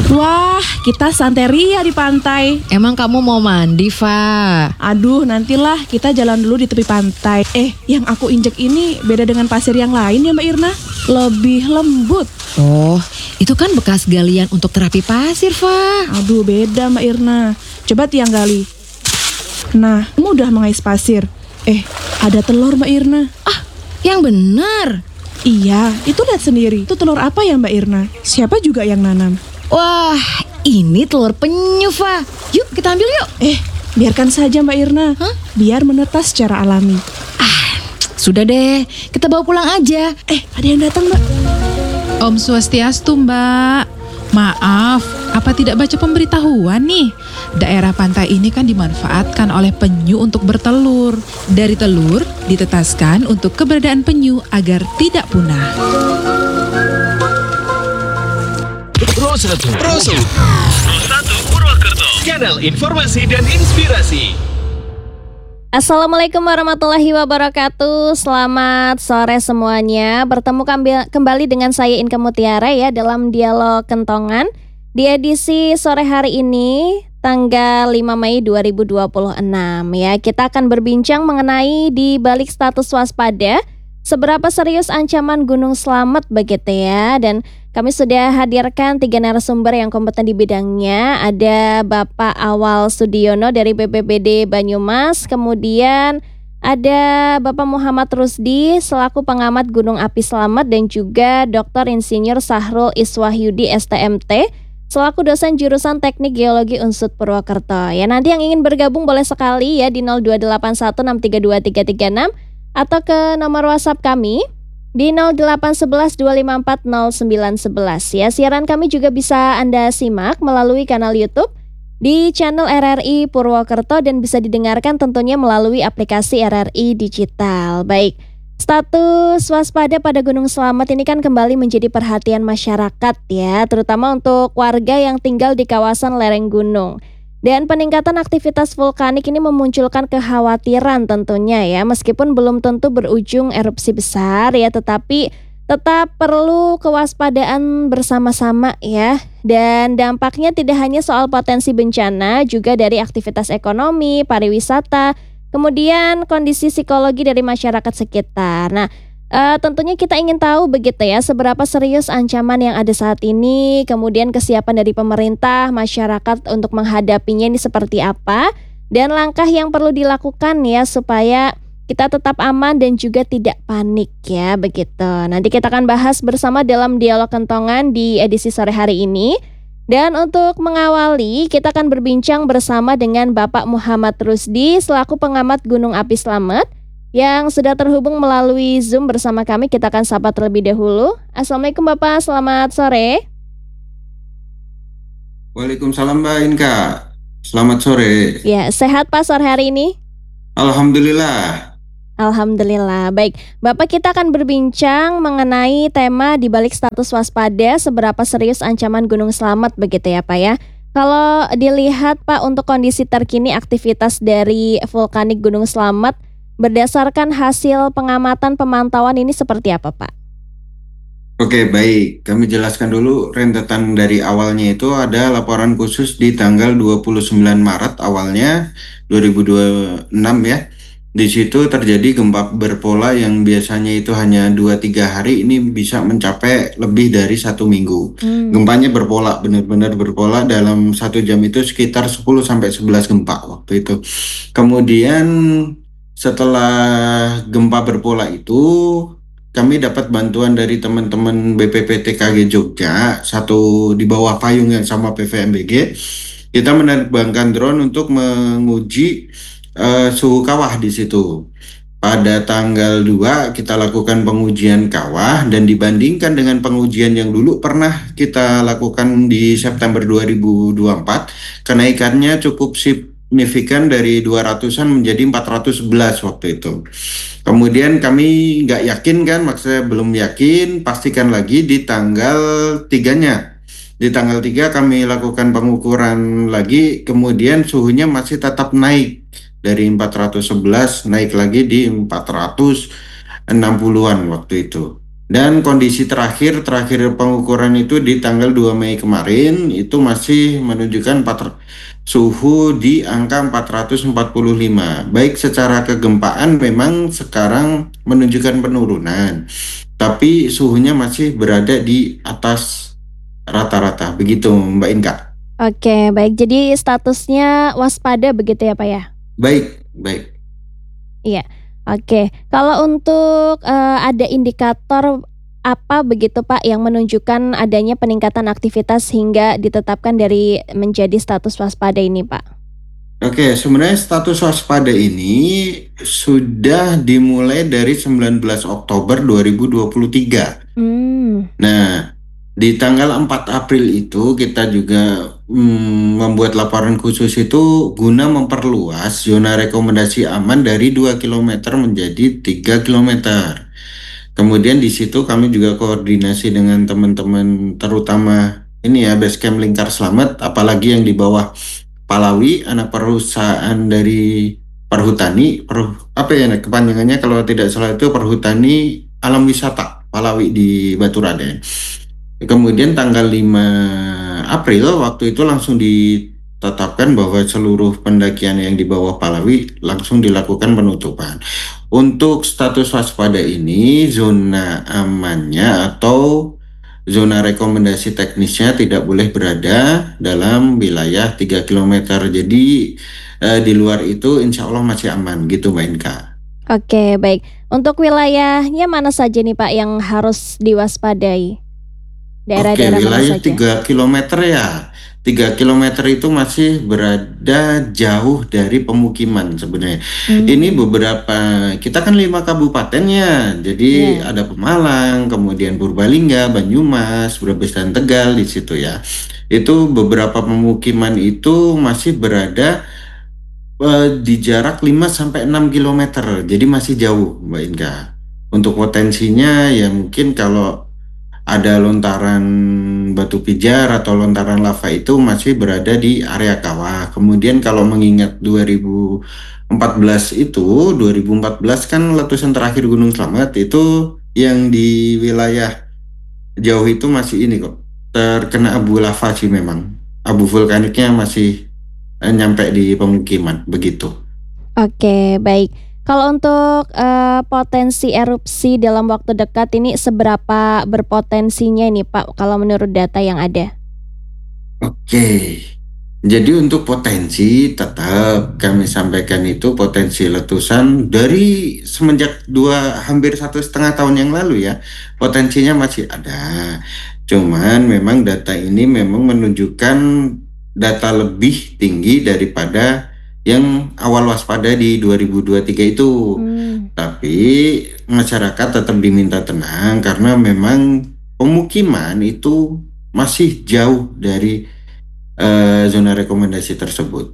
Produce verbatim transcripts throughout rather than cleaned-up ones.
Wah, kita santeria di pantai. Emang kamu mau mandi, Fa? Aduh, nantilah kita jalan dulu di tepi pantai. Eh, yang aku injek ini beda dengan pasir yang lain ya Mbak Irna. Lebih lembut. Oh, itu kan bekas galian untuk terapi pasir, Fa. Aduh, beda Mbak Irna. Coba tiang gali. Nah, mudah mengais pasir. Eh, ada telur Mbak Irna. Ah, yang benar. Iya, itu lihat sendiri. Itu telur apa ya Mbak Irna? Siapa juga yang nanam? Wah, ini telur penyu, Fa. Yuk, kita ambil yuk. Eh, biarkan saja Mbak Irna. Hah? Biar menetas secara alami. Ah, sudah deh. Kita bawa pulang aja. Eh, ada yang datang Mbak. Om Swastiastu, Mbak. Maaf, apa tidak baca pemberitahuan nih? Daerah pantai ini kan dimanfaatkan oleh penyu untuk bertelur. Dari telur ditetaskan untuk keberadaan penyu agar tidak punah. Pro satu Pro satu Pro satu Purwokerto, kanal informasi dan inspirasi. Assalamualaikum warahmatullahi wabarakatuh. Selamat sore semuanya. Bertemu kembali dengan saya Inka Mutiara ya dalam Dialog Kentongan di edisi sore hari ini tanggal lima Mei dua ribu dua puluh enam ya. Kita akan berbincang mengenai di balik status waspada, seberapa serius ancaman gunung selamat begitu ya. Dan kami sudah hadirkan tiga narasumber yang kompeten di bidangnya. Ada Bapak Awal Sudiono dari B P B D Banyumas. Kemudian ada Bapak Muhammad Rusdi selaku pengamat Gunung Api Selamat. Dan juga Doktor Insinyur Sahrul Iswahyudi S T M T selaku dosen jurusan Teknik Geologi U N S U D Purwokerto. Ya, nanti yang ingin bergabung boleh sekali ya di nol dua delapan satu enam tiga dua tiga tiga enam atau ke nomor WhatsApp kami di nol delapan satu satu dua lima empat nol sembilan satu satu ya. Siaran kami juga bisa Anda simak melalui kanal YouTube di channel R R I Purwokerto dan bisa didengarkan tentunya melalui aplikasi R R I Digital. Baik, status waspada pada Gunung Selamat ini kan kembali menjadi perhatian masyarakat ya, terutama untuk warga yang tinggal di kawasan lereng gunung. Dan peningkatan aktivitas vulkanik ini memunculkan kekhawatiran tentunya ya, meskipun belum tentu berujung erupsi besar ya, tetapi tetap perlu kewaspadaan bersama-sama ya. Dan dampaknya tidak hanya soal potensi bencana, juga dari aktivitas ekonomi, pariwisata, kemudian kondisi psikologi dari masyarakat sekitar. Nah, Uh, tentunya kita ingin tahu begitu ya, seberapa serius ancaman yang ada saat ini, kemudian kesiapan dari pemerintah, masyarakat untuk menghadapinya ini seperti apa, dan langkah yang perlu dilakukan ya supaya kita tetap aman dan juga tidak panik ya begitu. Nanti kita akan bahas bersama dalam Dialog Kentongan di edisi sore hari ini. Dan untuk mengawali, kita akan berbincang bersama dengan Bapak Muhammad Rusdi selaku pengamat Gunung Api Selamat yang sudah terhubung melalui Zoom bersama kami. Kita akan sapa terlebih dahulu. Assalamualaikum Bapak, selamat sore. Waalaikumsalam Mbak Inka, selamat sore. Ya, sehat Pak sore hari ini? Alhamdulillah. Alhamdulillah. Baik, Bapak, kita akan berbincang mengenai tema di balik status waspada, seberapa serius ancaman Gunung Selamat begitu ya Pak ya. Kalau dilihat Pak untuk kondisi terkini aktivitas dari vulkanik Gunung Selamat, berdasarkan hasil pengamatan pemantauan ini seperti apa Pak? Oke, baik. Kami jelaskan dulu rentetan dari awalnya. Itu ada laporan khusus di tanggal dua puluh sembilan Maret awalnya dua ribu dua puluh enam ya. Di situ terjadi gempa berpola yang biasanya itu hanya dua tiga hari, ini bisa mencapai lebih dari satu minggu. Hmm. Gempanya berpola, benar-benar berpola, dalam satu jam itu sekitar sepuluh sampai sebelas gempa waktu itu. Kemudian setelah gempa berpola itu, kami dapat bantuan dari teman-teman B P P T K G Jogja, satu di bawah payungan sama P V M B G. Kita menerbangkan drone untuk menguji uh, suhu kawah di situ. Pada tanggal dua kita lakukan pengujian kawah, dan dibandingkan dengan pengujian yang dulu pernah kita lakukan di September dua ribu dua puluh empat, kenaikannya cukup signifikan dari dua ratusan menjadi empat ratus sebelas waktu itu. Kemudian kami nggak yakin kan, maksudnya belum yakin, pastikan lagi di tanggal tiganya. Di tanggal tiga kami lakukan pengukuran lagi, kemudian suhunya masih tetap naik. Dari empat ratus sebelas naik lagi di empat ratus enam puluhan waktu itu. Dan kondisi terakhir terakhir pengukuran itu di tanggal dua Mei kemarin itu masih menunjukkan empat suhu di angka empat ratus empat puluh lima. Baik secara kegempaan memang sekarang menunjukkan penurunan, tapi suhunya masih berada di atas rata-rata. Begitu Mbak Inka. Oke, baik. Jadi statusnya waspada begitu ya Pak ya? Baik, baik. Iya. Oke. Kalau untuk eh, ada indikator apa begitu Pak yang menunjukkan adanya peningkatan aktivitas hingga ditetapkan dari menjadi status waspada ini Pak? Oke, sebenarnya status waspada ini sudah dimulai dari sembilan belas Oktober dua ribu dua puluh tiga. Hmm. Nah, di tanggal empat April itu kita juga mm, membuat laporan khusus itu guna memperluas zona rekomendasi aman dari dua kilometer menjadi tiga kilometer. Kemudian di situ kami juga koordinasi dengan teman-teman terutama ini ya Basecamp Lingkar Selamat, apalagi yang di bawah Palawi, anak perusahaan dari Perhutani, per, apa ya kepanjangannya kalau tidak salah itu Perhutani Alam Wisata Palawi di Baturaden. Kemudian tanggal lima April waktu itu langsung ditetapkan bahwa seluruh pendakian yang di bawah Palawi langsung dilakukan penutupan. Untuk status waspada ini zona amannya atau zona rekomendasi teknisnya tidak boleh berada dalam wilayah tiga kilometer. Jadi eh, di luar itu insya Allah masih aman gitu Mbak Inka. Oke, baik. Untuk wilayahnya mana saja nih Pak yang harus diwaspadai? Oke, Daerah-daerah mana wilayah saja? tiga kilometer ya. tiga kilometer itu masih berada jauh dari pemukiman sebenarnya. Hmm. Ini beberapa, kita kan lima kabupatennya. Jadi Iya. ada Pemalang, kemudian Purbalingga, Banyumas, Brebes dan Tegal di situ ya. Itu beberapa pemukiman itu masih berada eh, di jarak lima sampai enam kilometer. Jadi masih jauh, Mbak Inka. Untuk potensinya ya mungkin kalau ada lontaran batu pijar atau lontaran lava itu masih berada di area kawah. Kemudian kalau mengingat dua ribu empat belas itu, dua ribu empat belas kan letusan terakhir Gunung Slamet itu yang di wilayah jauh itu masih ini kok, terkena abu lava sih memang. Abu vulkaniknya masih eh, nyampe di pemukiman, begitu. Oke, baik. Kalau untuk eh, potensi erupsi dalam waktu dekat ini seberapa berpotensinya ini Pak kalau menurut data yang ada? Oke, jadi untuk potensi tetap kami sampaikan itu potensi letusan dari semenjak dua hampir satu setengah tahun yang lalu ya, potensinya masih ada. Cuman memang data ini memang menunjukkan data lebih tinggi daripada yang awal waspada di dua ribu dua puluh tiga itu. Hmm. Tapi masyarakat tetap diminta tenang karena memang pemukiman itu masih jauh dari eh, zona rekomendasi tersebut.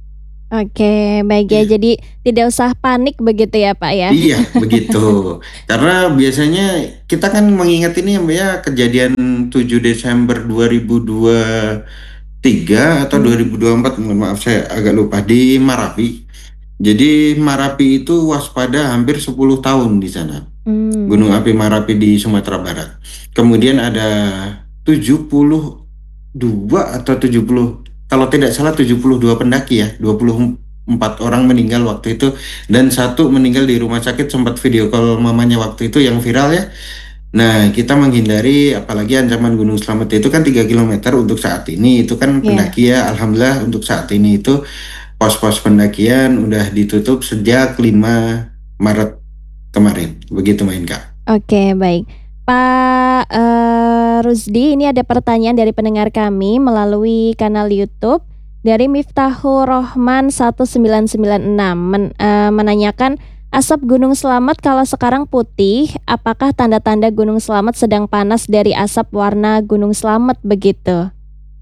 Oke, baik ya. Iya. Jadi tidak usah panik begitu ya Pak ya? Iya, begitu. Karena biasanya kita kan mengingat ini ya Mbak ya, kejadian tujuh Desember dua ribu dua puluh tiga atau Hmm. dua ribu dua puluh empat, mohon maaf saya agak lupa, di Marapi. Jadi Marapi itu waspada hampir sepuluh tahun di sana. Hmm. Gunung api Marapi di Sumatera Barat. Kemudian ada tujuh puluh dua atau tujuh puluh, kalau tidak salah tujuh puluh dua pendaki ya, dua puluh empat orang meninggal waktu itu dan satu meninggal di rumah sakit. Sempat video call mamanya waktu itu yang viral ya. Nah, kita menghindari apalagi ancaman Gunung Slamet itu kan tiga kilometer untuk saat ini. Itu kan Iya. pendaki ya, alhamdulillah untuk saat ini itu pos-pos pendakian udah ditutup sejak lima Maret kemarin. Begitu Mbak Inka. Oke, baik. Pak eh, Rusdi, ini ada pertanyaan dari pendengar kami melalui kanal YouTube dari Miftahur Rohman satu sembilan sembilan enam men- eh, menanyakan asap Gunung Slamet kalau sekarang putih, apakah tanda-tanda Gunung Slamet sedang panas dari asap warna Gunung Slamet begitu?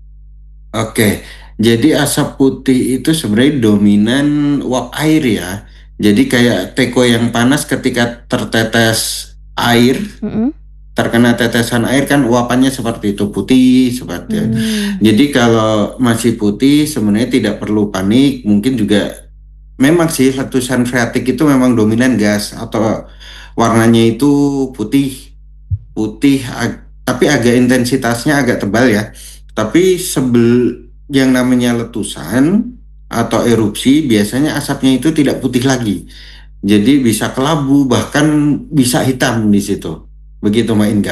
Oke, jadi asap putih itu sebenarnya dominan uap air ya. Jadi kayak teko yang panas ketika tertetes air, Mm-mm. terkena tetesan air kan uapannya seperti itu, putih seperti itu. Hmm. Jadi kalau masih putih sebenarnya tidak perlu panik. Mungkin juga memang sih letusan freatik itu memang dominan gas atau warnanya itu putih. putih, ag- tapi agak intensitasnya agak tebal ya. Tapi sebel yang namanya letusan atau erupsi biasanya asapnya itu tidak putih lagi. Jadi bisa kelabu bahkan bisa hitam di situ. Begitu Mbak Inka.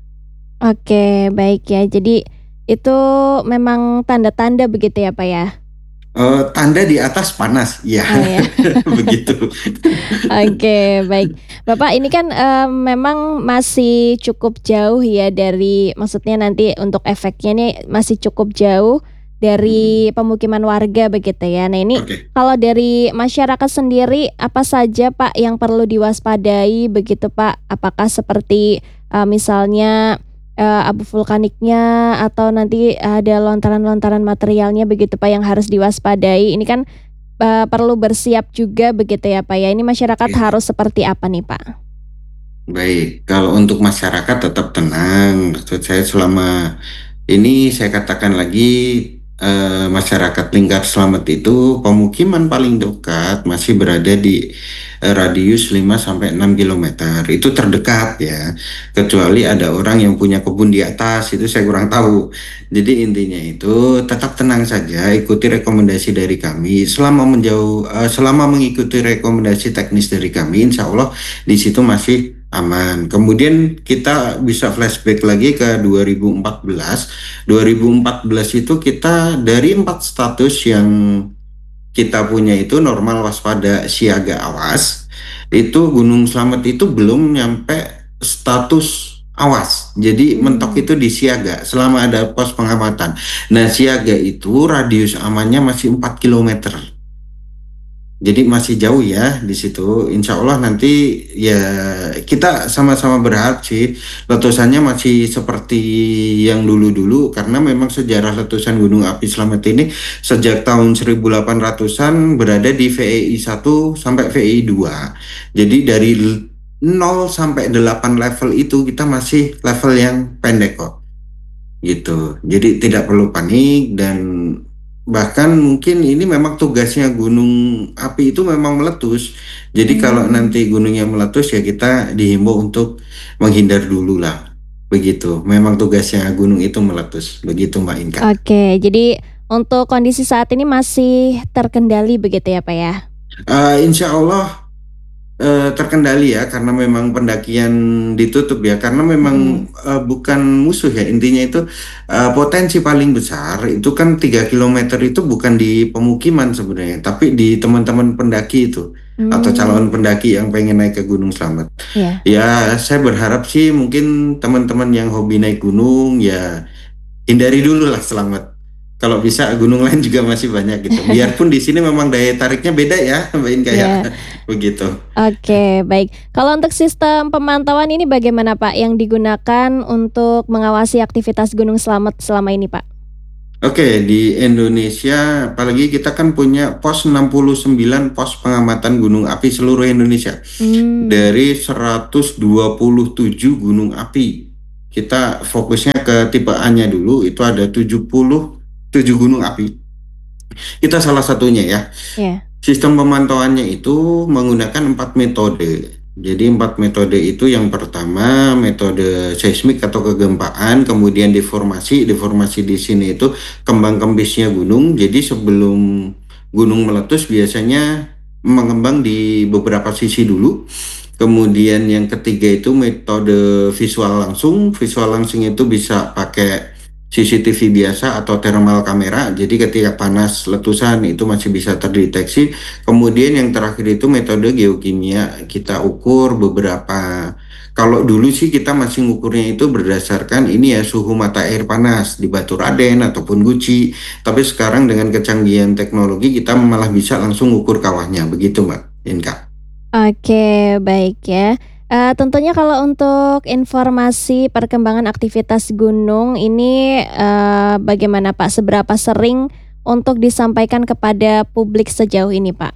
Oke, baik ya. Jadi itu memang tanda-tanda begitu ya, Pak ya? Eh, tanda di atas panas, ya. Oh ya. Begitu. Oke, baik. Bapak ini kan eh, memang masih cukup jauh ya dari, maksudnya nanti untuk efeknya nih masih cukup jauh dari pemukiman warga begitu ya. Nah ini Oke. kalau dari masyarakat sendiri apa saja Pak yang perlu diwaspadai begitu Pak? Apakah seperti eh, misalnya eh, abu vulkaniknya atau nanti ada lontaran-lontaran materialnya begitu Pak yang harus diwaspadai? Ini kan eh, perlu bersiap juga begitu ya Pak ya. Ini masyarakat Iya. harus seperti apa nih Pak? Baik, kalau untuk masyarakat tetap tenang. Maksud saya selama ini saya katakan lagi eh, masyarakat Lingkar Slamet itu pemukiman paling dekat masih berada di eh, radius lima sampai enam kilometer. Itu terdekat ya. Kecuali ada orang yang punya kebun di atas, itu saya kurang tahu. Jadi intinya itu tetap tenang saja, ikuti rekomendasi dari kami. Selama menjauh, eh, selama mengikuti rekomendasi teknis dari kami, insya Allah di situ masih aman. Kemudian kita bisa flashback lagi ke dua ribu empat belas. dua ribu empat belas itu kita dari empat status yang kita punya itu normal, waspada, siaga, awas. Itu Gunung Slamet itu belum nyampe status awas. Jadi Hmm. mentok itu di siaga selama ada pos pengamatan. Nah, siaga itu radius amannya masih empat kilometer. Jadi masih jauh ya di situ. Insya Allah nanti ya kita sama-sama berharap sih letusannya masih seperti yang dulu-dulu, karena memang sejarah letusan Gunung Api Slamet ini sejak tahun seribu delapan ratusan berada di V E I satu sampai V E I dua. Jadi dari nol sampai delapan level itu kita masih level yang pendek kok. Gitu. Jadi tidak perlu panik, dan bahkan mungkin ini memang tugasnya gunung api itu memang meletus. Jadi Hmm. kalau nanti gunungnya meletus ya kita dihimbau untuk menghindar dulu lah. Begitu. Memang tugasnya gunung itu meletus. Begitu Mbak Inka. Oke, jadi untuk kondisi saat ini masih terkendali begitu ya Pak ya? Eh, insya Allah eh, terkendali ya, karena memang pendakian ditutup ya, karena memang eh, bukan musuh ya, intinya itu eh, potensi paling besar itu kan tiga kilometer itu bukan di pemukiman sebenarnya, tapi di teman-teman pendaki itu atau Hmm, calon pendaki yang pengen naik ke Gunung Slamet. ya. Ya saya berharap sih mungkin teman-teman yang hobi naik gunung ya hindari dulu lah Slamet. Kalau bisa gunung lain juga masih banyak gitu. Biarpun di sini memang daya tariknya beda ya, Mbak Inka ya. Ya. Begitu. Oke, baik. Kalau untuk sistem pemantauan ini bagaimana Pak yang digunakan untuk mengawasi aktivitas Gunung Slamet selama ini Pak? Oke, di Indonesia apalagi kita kan punya pos enam puluh sembilan pos pengamatan gunung api seluruh Indonesia. Hmm, Dari seratus dua puluh tujuh gunung api. Kita fokusnya ke tipe A-nya dulu, itu ada tujuh puluh tujuh gunung api. Kita salah satunya ya. ya. Sistem pemantauannya itu menggunakan empat metode. Jadi empat metode itu yang pertama metode seismik atau kegempaan, kemudian deformasi. Deformasi di sini itu kembang kempisnya gunung. Jadi sebelum gunung meletus biasanya mengembang di beberapa sisi dulu. Kemudian yang ketiga itu metode visual langsung. Visual langsung itu bisa pakai C C T V biasa atau thermal kamera. Jadi ketika panas letusan itu masih bisa terdeteksi. Kemudian yang terakhir itu metode geokimia. Kita ukur beberapa. Kalau dulu sih kita masih ngukurnya itu berdasarkan ini ya, suhu mata air panas di Batu Raden ataupun Guci. Tapi sekarang dengan kecanggihan teknologi kita malah bisa langsung ukur kawahnya. Begitu Mbak Inka. Oke, baik ya. Eh, tentunya kalau untuk informasi perkembangan aktivitas gunung ini eh, bagaimana Pak? Seberapa sering untuk disampaikan kepada publik sejauh ini Pak?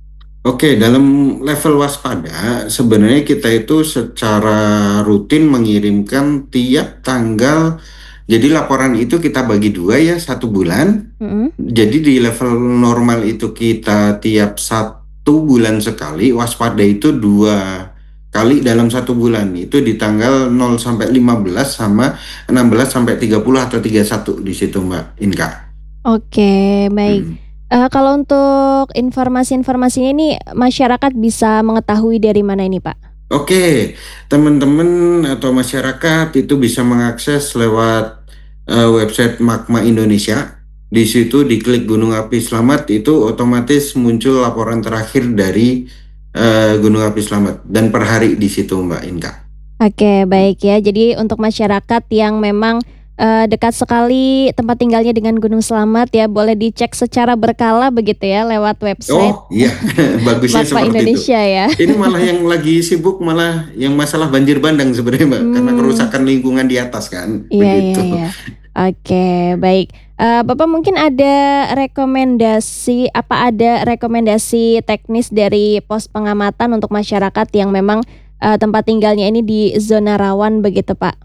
Oke, dalam level waspada sebenarnya kita itu secara rutin mengirimkan tiap tanggal. Jadi laporan itu kita bagi dua ya, satu bulan. Mm-mm. Jadi di level normal itu kita tiap satu bulan sekali, waspada itu dua kali dalam satu bulan. Itu di tanggal nol sampai lima belas sama enam belas sampai tiga puluh atau tiga puluh satu di situ Mbak Inka. Oke, baik. Hmm. Eh, kalau untuk informasi-informasinya ini masyarakat bisa mengetahui dari mana ini, Pak? Oke, teman-teman atau masyarakat itu bisa mengakses lewat uh, website Magma Indonesia. Di situ diklik Gunung Api Selamat, itu otomatis muncul laporan terakhir dari uh, Gunung Api Selamat dan per hari di situ Mbak Inka. Oke, baik ya. Jadi untuk masyarakat yang memang eh, dekat sekali tempat tinggalnya dengan Gunung Selamat ya, boleh dicek secara berkala begitu ya lewat website Oh iya, bagusnya Magma seperti itu. Indonesia ya. Ini malah yang lagi sibuk malah yang masalah banjir bandang sebenarnya Mbak, karena Hmm. kerusakan lingkungan di atas kan, Iya, iya, begitu. iya. Oke, baik. Eh, Bapak mungkin ada rekomendasi, apa ada rekomendasi teknis dari pos pengamatan untuk masyarakat yang memang eh, tempat tinggalnya ini di zona rawan begitu, Pak?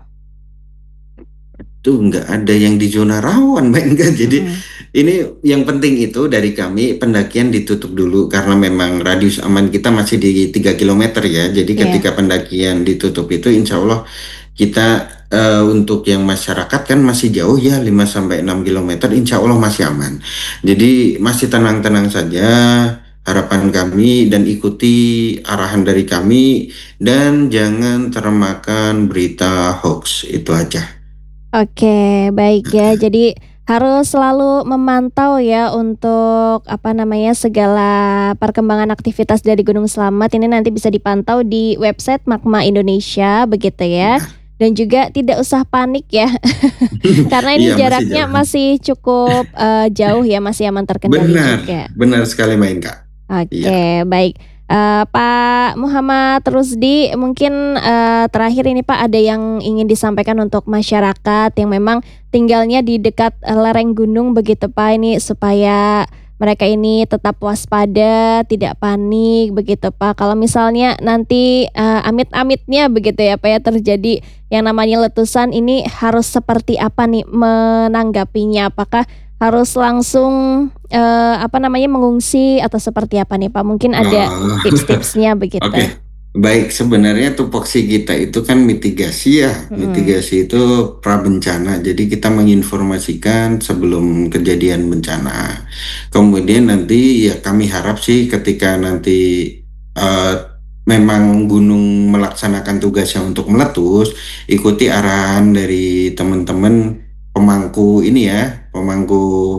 Tuh nggak ada yang di zona rawan Mbak Inga. Jadi Hmm. ini yang penting itu dari kami pendakian ditutup dulu karena memang radius aman kita masih di tiga kilometer ya. Jadi Iya. ketika pendakian ditutup itu insya Allah kita eh, untuk yang masyarakat kan masih jauh ya lima sampai enam kilometer, insya Allah masih aman. Jadi masih tenang-tenang saja harapan kami dan ikuti arahan dari kami dan jangan termakan berita hoax, itu aja. Oke, baik ya. Jadi harus selalu memantau ya untuk apa namanya segala perkembangan aktivitas dari Gunung Selamat ini nanti bisa dipantau di website Magma Indonesia begitu ya. Dan juga tidak usah panik ya. Karena ini Iya, masih jaraknya jauh. masih cukup eh, jauh ya, masih aman terkendali Benar, juga. benar sekali Mbak Inka. Oke, baik. Eh, Pak Muhammad Rusdi, mungkin eh, terakhir ini Pak ada yang ingin disampaikan untuk masyarakat yang memang tinggalnya di dekat eh, lereng gunung begitu Pak, ini supaya mereka ini tetap waspada, tidak panik begitu Pak. Kalau misalnya nanti eh, amit-amitnya begitu ya Pak ya terjadi yang namanya letusan, ini harus seperti apa nih menanggapinya? Apakah harus langsung eh, apa namanya mengungsi atau seperti apa nih Pak? Mungkin ada Oh, tips-tipsnya begitu. Oke, baik, sebenarnya tupoksi kita itu kan mitigasi ya. Mm-mm. Mitigasi itu prabencana. Jadi kita menginformasikan sebelum kejadian bencana. Kemudian nanti ya kami harap sih ketika nanti eh, memang gunung melaksanakan tugasnya untuk meletus, ikuti arahan dari teman-teman pemangku ini ya, pemangku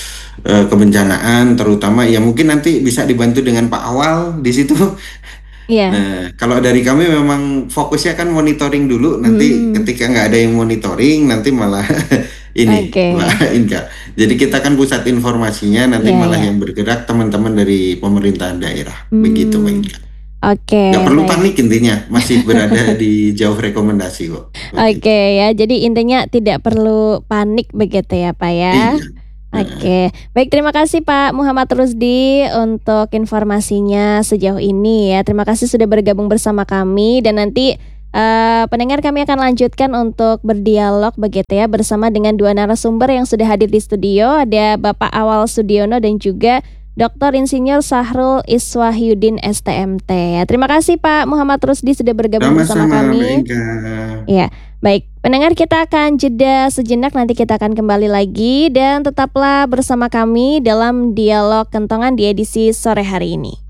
eh, kebencanaan terutama ya mungkin nanti bisa dibantu dengan Pak Awal di situ. Iya. Nah, kalau dari kami memang fokusnya kan monitoring dulu. Nanti Hmm. ketika nggak ada yang monitoring, nanti malah ini Oke. Mbak Inka. Jadi kita kan pusat informasinya, nanti Iya, malah iya. yang bergerak teman-teman dari pemerintahan daerah. Hmm. Begitu Mbak Inka. Oke, Nggak perlu baik. panik intinya, masih berada di jauh rekomendasi kok. Oke ya, jadi intinya tidak perlu panik begitu ya Pak ya. Iya. Oke, baik, terima kasih Pak Muhammad Rusdi untuk informasinya sejauh ini ya. Terima kasih sudah bergabung bersama kami dan nanti eh, pendengar kami akan lanjutkan untuk berdialog begitu ya bersama dengan dua narasumber yang sudah hadir di studio. Ada Bapak Awal Sudiono dan juga Doktor Insinyur Sahrul Iswahyudin S T M T. Terima kasih Pak Muhammad Rusdi sudah bergabung bersama Sama-sama Mbak kami. Inka. Ya, baik. Pendengar, kita akan jeda sejenak, nanti kita akan kembali lagi dan tetaplah bersama kami dalam Dialog Kentongan di edisi sore hari ini.